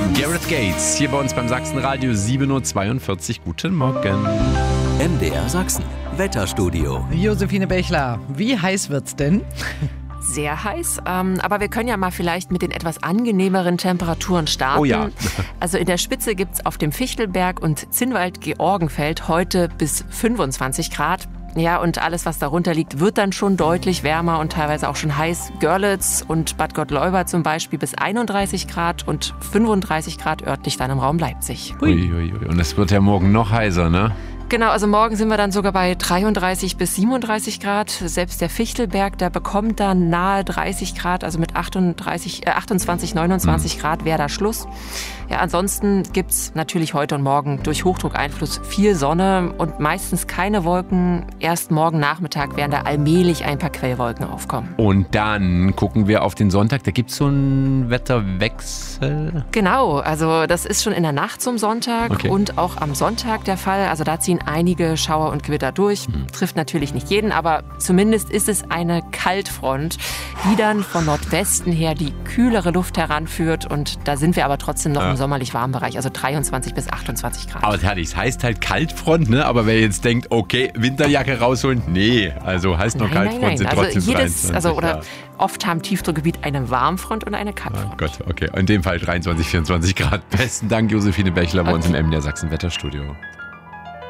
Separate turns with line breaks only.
Gareth Gates, hier bei uns beim Sachsenradio, 7:42 Uhr. Guten Morgen.
MDR Sachsen, Wetterstudio.
Josephine Bechler, wie heiß wird's denn?
Sehr heiß, aber wir können ja mal vielleicht mit den etwas angenehmeren Temperaturen starten.
Oh ja.
Also in der Spitze gibt's auf dem Fichtelberg und Zinnwald-Georgenfeld heute bis 25 Grad. Ja, und alles, was darunter liegt, wird dann schon deutlich wärmer und teilweise auch schon heiß. Görlitz und Bad Gottleuba zum Beispiel bis 31 Grad und 35 Grad örtlich dann im Raum Leipzig.
Uiuiui. Und es wird ja morgen noch heißer, ne?
Genau, also morgen sind wir dann sogar bei 33 bis 37 Grad. Selbst der Fichtelberg, der bekommt dann nahe 30 Grad, also mit 28, 29 Grad wäre da Schluss. Ja, ansonsten gibt's natürlich heute und morgen durch Hochdruckeinfluss viel Sonne und meistens keine Wolken. Erst morgen Nachmittag werden da allmählich ein paar Quellwolken aufkommen.
Und dann gucken wir auf den Sonntag, da gibt's so einen Wetterwechsel.
Genau, also das ist schon in der Nacht zum Sonntag
Okay.
und auch am Sonntag der Fall. Also da ziehen einige Schauer und Gewitter durch. Trifft natürlich nicht jeden, aber zumindest ist es eine Kaltfront, die dann von Nordwesten her die kühlere Luft heranführt. Und da sind wir aber trotzdem noch im sommerlich warmen Bereich, also 23 bis 28 Grad.
Aber herrlich, es heißt halt Kaltfront, ne? Aber wer jetzt denkt, okay, Winterjacke rausholen, nee. Also heißt noch Kaltfront, sind
Also
trotzdem 23.
oder oft haben Tiefdruckgebiet eine Warmfront und eine Kaltfront.
Oh Gott, okay. In dem Fall 23, 24 Grad. Besten Dank, Josephine Bechler, bei uns im MDR Sachsen Wetterstudio.